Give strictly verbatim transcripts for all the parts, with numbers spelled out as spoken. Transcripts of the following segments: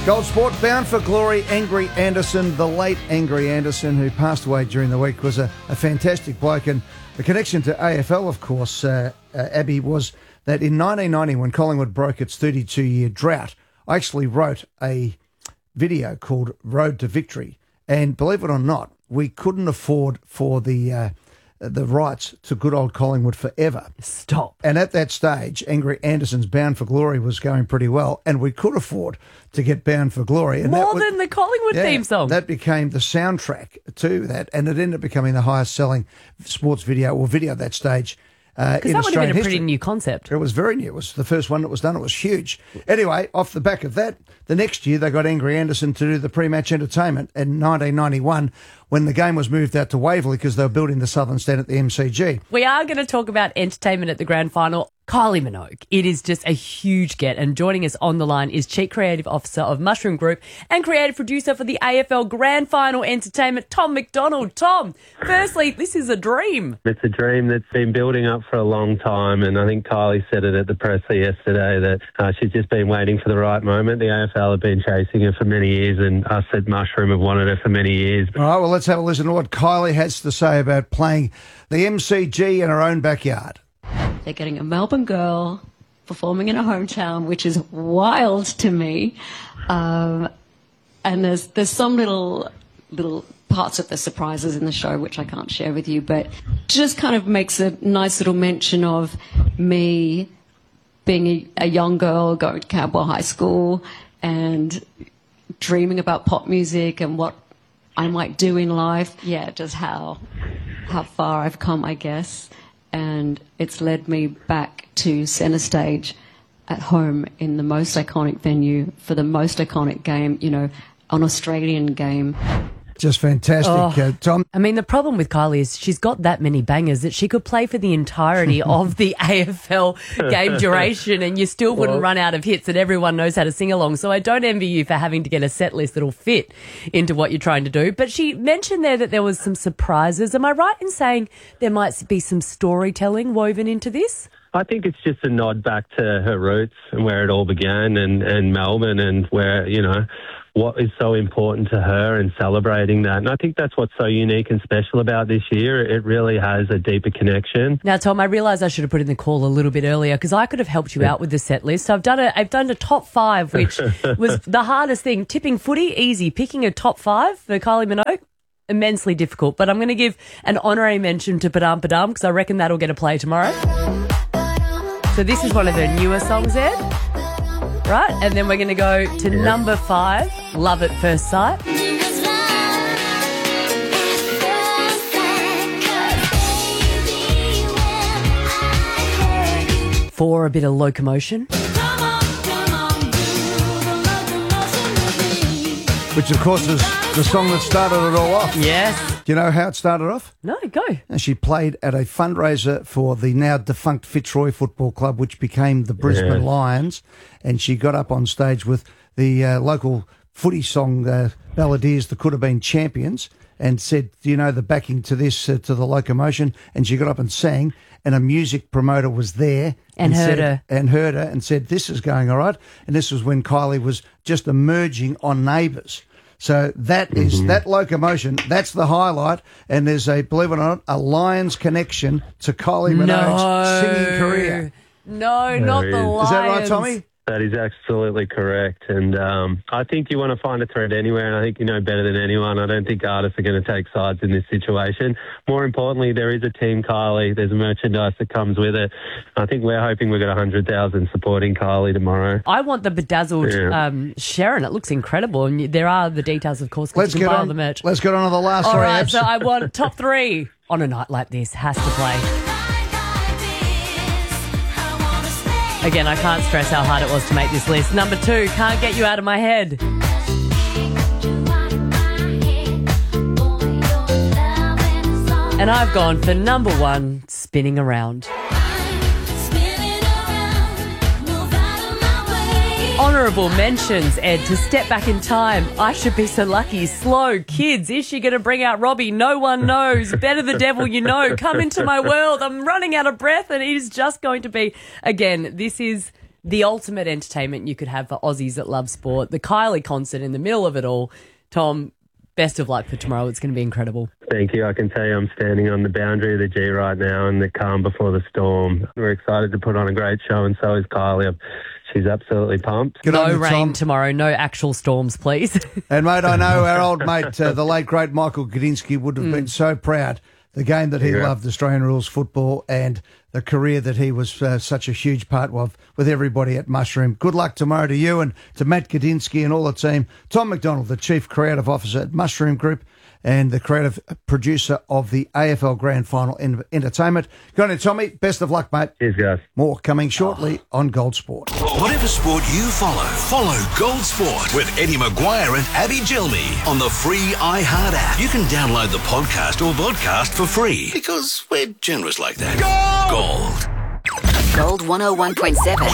Gold Sport, bound for glory, Angry Anderson, the late Angry Anderson, who passed away during the week, was a, a fantastic bloke. And the connection to A F L, of course, uh, uh, Abby, was that in nineteen ninety, when Collingwood broke its thirty-two-year drought, I actually wrote a video called Road to Victory. And believe it or not, we couldn't afford for the uh, the rights to good old Collingwood forever. Stop. And at that stage, Angry Anderson's Bound for Glory was going pretty well, and we could afford to get Bound for Glory. And More that was, than the Collingwood yeah, theme song. That became the soundtrack to that, and it ended up becoming the highest-selling sports video or video at that stage uh, Because in that would have Australian been a pretty history. new concept. It was very new. It was the first one that was done. It was huge. Anyway, off the back of that, the next year they got Angry Anderson to do the pre-match entertainment in nineteen ninety-one when the game was moved out to Waverley because they were building the Southern Stand at the M C G. We are going to talk about entertainment at the grand final. Kylie Minogue. It is just a huge get, and joining us on the line is Chief Creative Officer of Mushroom Group and creative producer for the A F L Grand Final Entertainment, Tom McDonald. Tom, firstly, this is a dream. It's a dream that's been building up for a long time, and I think Kylie said it at the presser yesterday that uh, she's just been waiting for the right moment. The A F L have been chasing her for many years, and us at Mushroom have wanted her for many years. All right, well, let's have a listen to what Kylie has to say about playing the M C G in her own backyard. They're getting a Melbourne girl performing in a hometown, which is wild to me. Um, and there's there's some little little parts of the surprises in the show which I can't share with you, but just kind of makes a nice little mention of me being a, a young girl going to Camberwell High School and dreaming about pop music and what I might do in life. Yeah, just how how far I've come, I guess. And it's led me back to centre stage at home in the most iconic venue for the most iconic game, you know, an Australian game. Just fantastic, Oh. uh, Tom. I mean, the problem with Kylie is she's got that many bangers that she could play for the entirety of the A F L game duration, and you still wouldn't Well- run out of hits, and everyone knows how to sing along. So I don't envy you for having to get a set list that'll fit into what you're trying to do. But she mentioned there that there was some surprises. Am I right in saying there might be some storytelling woven into this? I think it's just a nod back to her roots and where it all began, and, and Melbourne, and where, you know, what is so important to her and celebrating that. And I think that's what's so unique and special about this year. It really has a deeper connection. Now, Tom, I realise I should have put in the call a little bit earlier because I could have helped you out with the set list. So I've done a, I've done a top five, which was the hardest thing. Tipping footy, easy. Picking a top five for Kylie Minogue, immensely difficult. But I'm going to give an honorary mention to Padam Padam because I reckon that'll get a play tomorrow. So this is one of her newer songs, Ed. Right? And then we're going to go to Yeah. number five, Love at First Sight. For a bit of locomotion. Which, of course, is the song that started it all off. Yes. Do you know how it started off? No, go. And she played at a fundraiser for the now defunct Fitzroy Football Club, which became the Brisbane Yeah. Lions. And she got up on stage with the uh, local footy song uh, Balladeers, the Could Have Been Champions, and said, do you know the backing to this, uh, to the locomotion? And she got up and sang, and a music promoter was there. And heard said, her. And heard her and said, this is going all right. And this was when Kylie was just emerging on Neighbours. So that is Mm-hmm. that locomotion. That's the highlight. And there's a, believe it or not, a Lions connection to Kylie Minogue's singing career. No, not the is. Lions. Is that right, Tommy? That is absolutely correct. And um, I think you want to find a thread anywhere, and I think you know better than anyone. I don't think artists are going to take sides in this situation. More importantly, there is a team Kylie. There's merchandise that comes with it. I think we're hoping we've got one hundred thousand supporting Kylie tomorrow. I want the bedazzled Yeah. um, Sharon. It looks incredible. And there are the details, of course, because Let's you can get buy all on. the merch. Let's get on to the last All three. right, Abs. so I want top three on a night like this. Has to play. Again, I can't stress how hard it was to make this list. Number two, Can't Get You Out of My Head. And I've gone for number one, Spinning Around. Honourable mentions, Ed, to Step Back in Time. I Should Be So Lucky. Slow. Kids. Is she going to bring out Robbie? No one knows. Better the Devil You Know. Come Into My World. I'm running out of breath, and it is just going to be, again, this is the ultimate entertainment you could have for Aussies that love sport. The Kylie concert in the middle of it all. Tom, best of luck for tomorrow. It's going to be incredible. Thank you. I can tell you I'm standing on the boundary of the G right now in the calm before the storm. We're excited to put on a great show, and so is Kylie. She's absolutely pumped. Good on No you, rain Tom. tomorrow. No actual storms, please. And, mate, I know our old mate, uh, the late, great Michael Gudinski, would have been so proud. The game that he Yeah. loved, Australian rules football, and the career that he was uh, such a huge part of with everybody at Mushroom. Good luck tomorrow to you and to Matt Gudinski and all the team. Tom McDonald, the Chief Creative Officer at Mushroom Group and the creative producer of the A F L Grand Final in Entertainment. Go on in, Tommy. Best of luck, mate. Cheers, guys. More coming shortly on Gold Sport. Whatever sport you follow, follow Gold Sport with Eddie Maguire and Abby Gilmy on the free iHeart app. You can download the podcast or vodcast for free because we're generous like that. Gold. Gold one oh one point seven.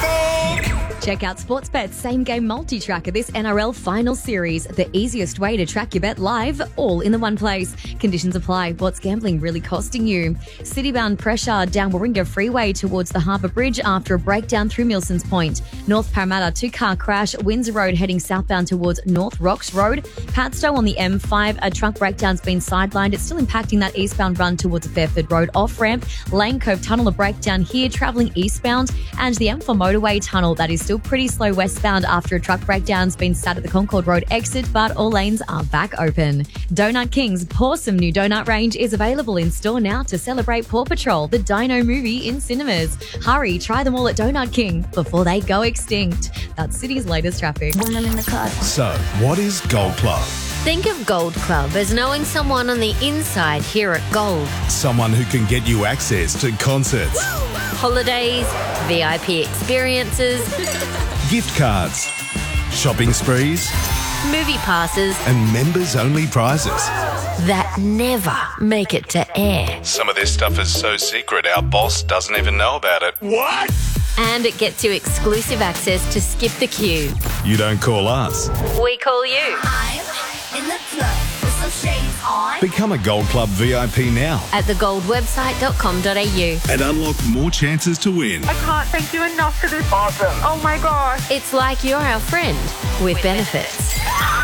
Check out Sportsbet's same-game multi-tracker this N R L Final Series. The easiest way to track your bet live, all in the one place. Conditions apply. What's gambling really costing you? City-bound pressure down Warringah Freeway towards the Harbour Bridge after a breakdown through Milsons Point. North Parramatta two-car crash. Windsor Road heading southbound towards North Rocks Road. Padstow on the M five. A truck breakdown's been sidelined. It's still impacting that eastbound run towards Fairford Road off-ramp. Lane Cove Tunnel, a breakdown here travelling eastbound. And the M four motorway tunnel that is still pretty slow westbound after a truck breakdown's been sat at the Concord Road exit, but all lanes are back open. Donut King's Pawsome new donut range is available in store now to celebrate Paw Patrol, the Dino movie in cinemas. Hurry, try them all at Donut King before they go extinct. That's City's latest traffic. So, what is Gold Club? Think of Gold Club as knowing someone on the inside here at Gold. Someone who can get you access to concerts, Holidays, V I P experiences, gift cards, shopping sprees, movie passes and members-only prizes. that never make it to air. Some of this stuff is so secret our boss doesn't even know about it. What? And it gets you exclusive access to Skip the Queue. You don't call us. We call you. In the club with some shades on. Become a Gold Club V I P now At the gold website dot com dot a u. and unlock more chances to win. I can't thank you enough for this. Awesome. Oh my gosh. It's like you're our friend with benefits.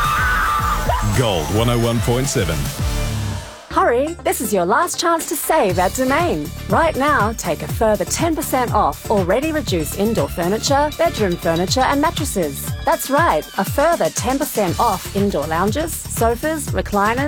Gold one oh one point seven. Hurry, this is your last chance to save at Domain. Right now, take a further ten percent off already reduced indoor furniture, bedroom furniture and mattresses. That's right, a further ten percent off indoor lounges, sofas, recliners,